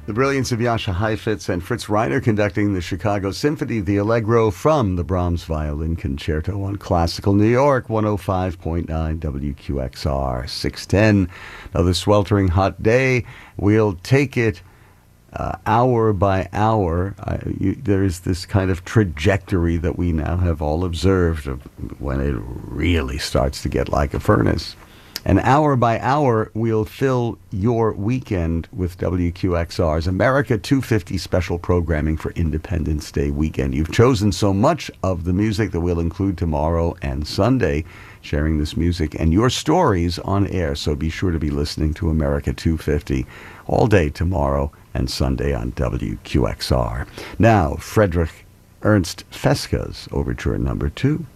The brilliance of Jascha Heifetz and Fritz Reiner conducting the Chicago Symphony, the Allegro from the Brahms Violin Concerto on Classical New York, 105.9 WQXR, 610. Another sweltering hot day. We'll take it hour by hour. There's this kind of trajectory that we now have all observed of when it really starts to get like a furnace. And hour by hour, we'll fill your weekend with WQXR's America 250 special programming for Independence Day weekend. You've chosen so much of the music that we'll include tomorrow and Sunday, sharing this music and your stories on air. So be sure to be listening to America 250 all day tomorrow and Sunday on WQXR. Now, Frederick Ernst Fesca's Overture Number 2.